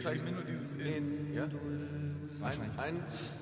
zeigst mir nur dieses In. Ja? Wahrscheinlich. Ein